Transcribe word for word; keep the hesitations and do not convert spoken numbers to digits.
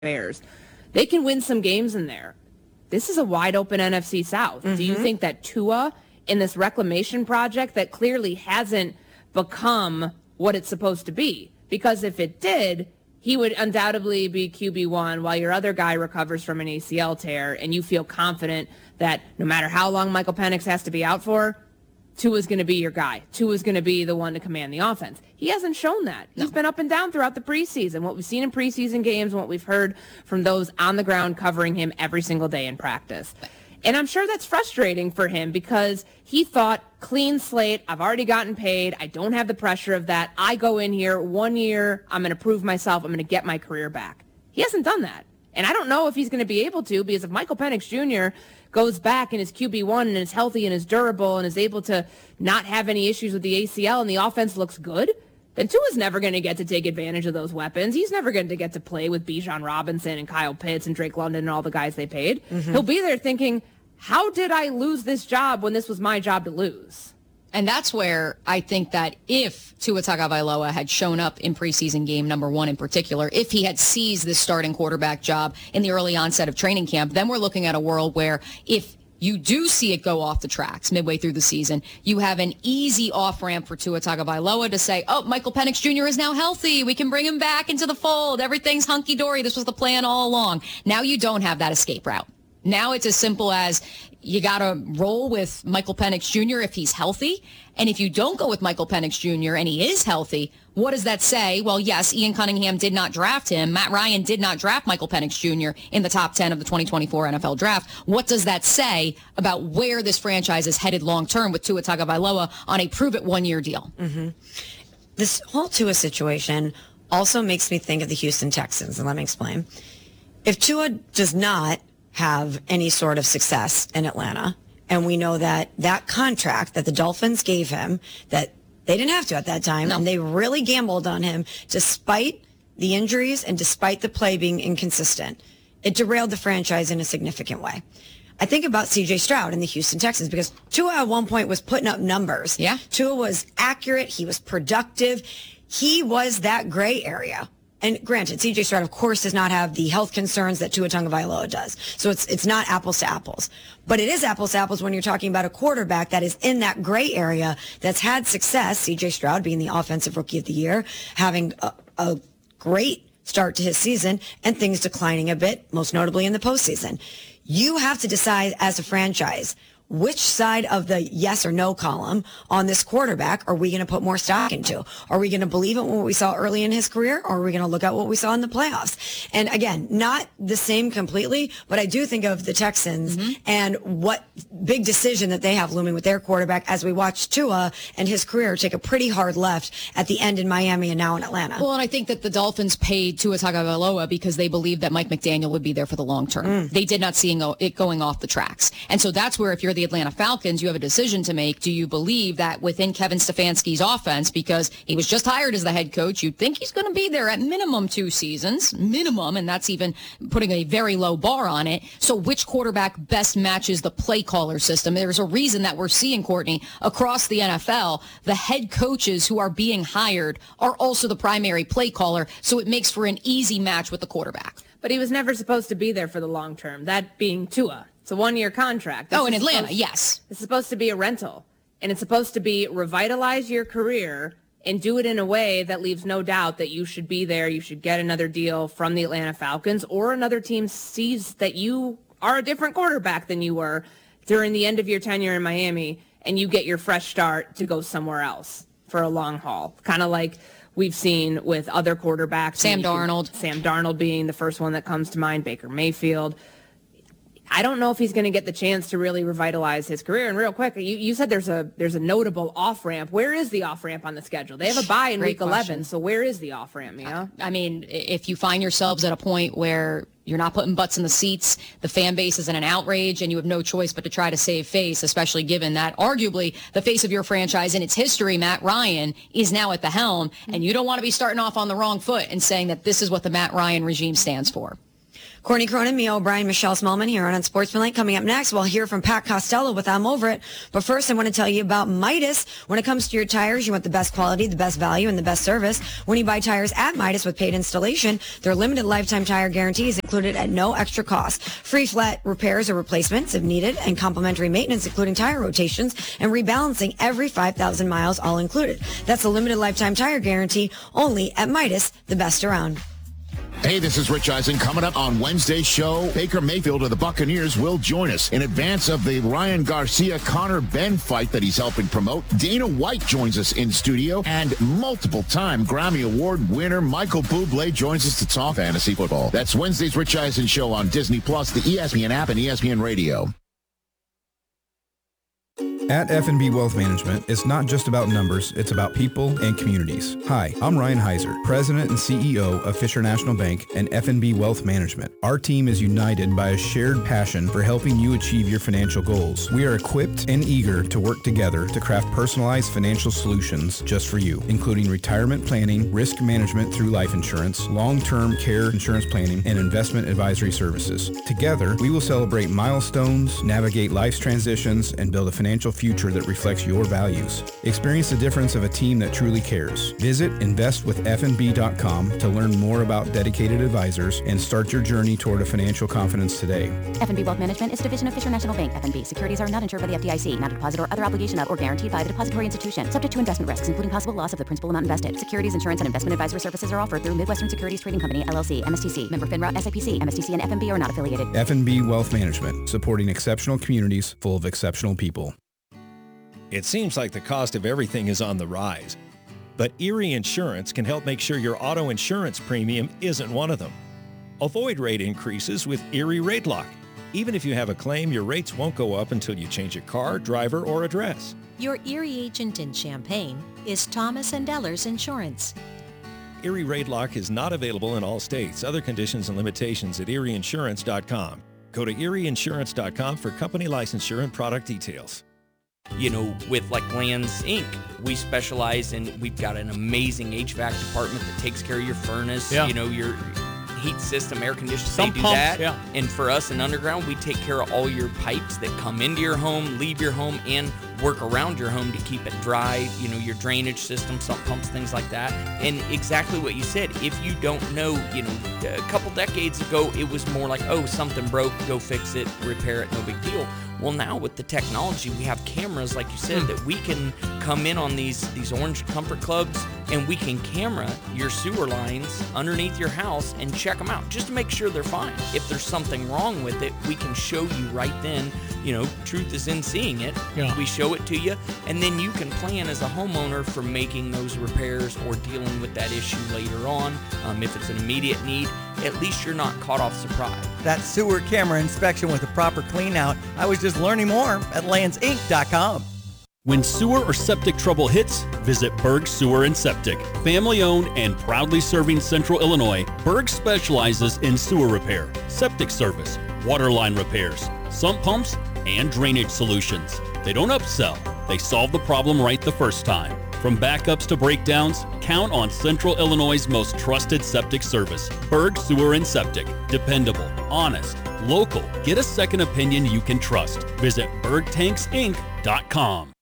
Bears. They can win some games in there. This is a wide open N F C South. Mm-hmm. Do you think that Tua in this reclamation project that clearly hasn't become what it's supposed to be? Because if it did, he would undoubtedly be Q B one while your other guy recovers from an A C L tear, and you feel confident that no matter how long Michael Penix has to be out for, Tua's going to be your guy. Tua's going to be the one to command the offense. He hasn't shown that. No. He's been up and down throughout the preseason. What we've seen in preseason games and what we've heard from those on the ground covering him every single day in practice. And I'm sure that's frustrating for him because he thought, clean slate, I've already gotten paid, I don't have the pressure of that. I go in here one year, I'm going to prove myself, I'm going to get my career back. He hasn't done that. And I don't know if he's going to be able to, because if Michael Penix Junior goes back and is Q B one and is healthy and is durable and is able to not have any issues with the A C L and the offense looks good, then Tua's never going to get to take advantage of those weapons. He's never going to get to play with Bijan Robinson and Kyle Pitts and Drake London and all the guys they paid. Mm-hmm. He'll be there thinking, how did I lose this job when this was my job to lose? And that's where I think that if Tua Tagovailoa had shown up in preseason game number one in particular, if he had seized this starting quarterback job in the early onset of training camp, then we're looking at a world where if you do see it go off the tracks midway through the season, you have an easy off-ramp for Tua Tagovailoa to say, oh, Michael Penix Junior is now healthy. We can bring him back into the fold. Everything's hunky-dory. This was the plan all along. Now you don't have that escape route. Now it's as simple as you got to roll with Michael Penix Junior if he's healthy. And if you don't go with Michael Penix Junior and he is healthy, what does that say? Well, yes, Ian Cunningham did not draft him. Matt Ryan did not draft Michael Penix Junior in the top ten of the twenty twenty-four N F L draft. What does that say about where this franchise is headed long-term with Tua Tagovailoa on a prove-it one-year deal? Mm-hmm. This whole Tua situation also makes me think of the Houston Texans, and let me explain. If Tua does not have any sort of success in Atlanta, and we know that that contract that the Dolphins gave him, that they didn't have to at that time, no. and they really gambled on him despite the injuries and despite the play being inconsistent, it derailed the franchise in a significant way. I think about C J Stroud and the Houston Texans because Tua at one point was putting up numbers. Yeah. Tua was accurate. He was productive. He was that gray area. And granted, C J Stroud, of course, does not have the health concerns that Tua Tagovailoa does. So it's it's not apples to apples. But it is apples to apples when you're talking about a quarterback that is in that gray area that's had success, C J Stroud being the offensive rookie of the year, having a, a great start to his season, and things declining a bit, most notably in the postseason. You have to decide as a franchise, which side of the yes or no column on this quarterback are we going to put more stock into? Are we going to believe in what we saw early in his career, or are we going to look at what we saw in the playoffs? And again, not the same completely, but I do think of the Texans mm-hmm. and what big decision that they have looming with their quarterback as we watch Tua and his career take a pretty hard left at the end in Miami and now in Atlanta. Well, and I think that the Dolphins paid Tua Tagovailoa because they believed that Mike McDaniel would be there for the long term. Mm. They did not see it going off the tracks. And so that's where if you're the Atlanta Falcons, you have a decision to make. Do you believe that within Kevin Stefanski's offense, because he was just hired as the head coach, you'd think he's going to be there at minimum two seasons, minimum, and that's even putting a very low bar on it. So which quarterback best matches the play caller system? There's a reason that we're seeing, Courtney, across the N F L, the head coaches who are being hired are also the primary play caller, so it makes for an easy match with the quarterback. But he was never supposed to be there for the long term, that being Tua. It's a one-year contract. This oh, in Atlanta, supposed, yes. It's supposed to be a rental, and it's supposed to be revitalize your career and do it in a way that leaves no doubt that you should be there, you should get another deal from the Atlanta Falcons, or another team sees that you are a different quarterback than you were during the end of your tenure in Miami, and you get your fresh start to go somewhere else for a long haul. Kind of like we've seen with other quarterbacks. Sam Darnold. Sam Darnold being the first one that comes to mind, Baker Mayfield. I don't know if he's going to get the chance to really revitalize his career. And real quick, you, you said there's a there's a notable off-ramp. Where is the off-ramp on the schedule? They have a bye in Great week question. eleven, so where is the off-ramp, you know? I mean, if you find yourselves at a point where you're not putting butts in the seats, the fan base is in an outrage, and you have no choice but to try to save face, especially given that arguably the face of your franchise in its history, Matt Ryan, is now at the helm, and you don't want to be starting off on the wrong foot and saying that this is what the Matt Ryan regime stands for. Courtney Cronin, Mia O'Brien, Michelle Smallman here on Unsportsmanlike. Coming up next, we'll hear from Pat Costello with I'm Over It. But first, I want to tell you about Midas. When it comes to your tires, you want the best quality, the best value, and the best service. When you buy tires at Midas with paid installation, their limited lifetime tire guarantee is included at no extra cost. Free flat repairs or replacements if needed, and complimentary maintenance, including tire rotations and rebalancing every five thousand miles, all included. That's a limited lifetime tire guarantee only at Midas, the best around. Hey, this is Rich Eisen. Coming up on Wednesday's show, Baker Mayfield of the Buccaneers will join us in advance of the Ryan Garcia-Connor Ben fight that he's helping promote. Dana White joins us in studio, and multiple-time Grammy Award winner Michael Bublé joins us to talk fantasy football. That's Wednesday's Rich Eisen show on Disney Plus, the E S P N app, and E S P N Radio. At F and B Wealth Management, it's not just about numbers, it's about people and communities. Hi, I'm Ryan Heiser, President and C E O of Fisher National Bank and F and B Wealth Management. Our team is united by a shared passion for helping you achieve your financial goals. We are equipped and eager to work together to craft personalized financial solutions just for you, including retirement planning, risk management through life insurance, long-term care insurance planning, and investment advisory services. Together, we will celebrate milestones, navigate life's transitions, and build a financial future that reflects your values. Experience the difference of a team that truly cares. Visit invest with f n b dot com to learn more about dedicated advisors and start your journey toward a financial confidence today. F and B Wealth Management is a division of Fisher National Bank. F and B securities are not insured by the F D I C, not a deposit or other obligation of or guaranteed by the depository institution. Subject to investment risks, including possible loss of the principal amount invested. Securities, insurance, and investment advisory services are offered through Midwestern Securities Trading Company, L L C, M S T C, member FINRA, S I P C. M S T C and F and B are not affiliated. F and B Wealth Management, supporting exceptional communities full of exceptional people. It seems like the cost of everything is on the rise, but Erie Insurance can help make sure your auto insurance premium isn't one of them. Avoid rate increases with Erie Rate Lock. Even if you have a claim, your rates won't go up until you change your car, driver, or address. Your Erie agent in Champaign is Thomas and Ellers Insurance. Erie Rate Lock is not available in all states. Other conditions and limitations at erie insurance dot com. Go to erie insurance dot com for company licensure and product details. You know, with like Lands Incorporated, we specialize in, we've got an amazing H V A C department that takes care of your furnace, yeah. you know, your heat system, air conditioning, Some they do pumps, that. Yeah. And for us in Underground, we take care of all your pipes that come into your home, leave your home, and work around your home to keep it dry, you know, your drainage system, sump pumps, things like that. And exactly what you said, if you don't know, you know, a couple decades ago, it was more like, oh, something broke, go fix it, repair it, no big deal. Well, now with the technology, we have cameras, like you said, mm. that we can come in on these, these Orange Comfort Clubs, and we can camera your sewer lines underneath your house and check them out just to make sure they're fine. If there's something wrong with it, we can show you right then. You know, truth is in seeing it. Yeah. We show it to you, and then you can plan as a homeowner for making those repairs or dealing with that issue later on. Um, if it's an immediate need, at least you're not caught off surprise. That sewer camera inspection with a proper clean out. I was just learning more at lands inc dot com. When sewer or septic trouble hits, visit Berg Sewer and Septic. Family owned and proudly serving Central Illinois, Berg specializes in sewer repair, septic service, water line repairs, sump pumps, and drainage solutions. They don't upsell, they solve the problem right the first time. From backups to breakdowns, count on Central Illinois' most trusted septic service. Berg Sewer and Septic. Dependable, honest, local. Get a second opinion you can trust. Visit berg tanks inc dot com.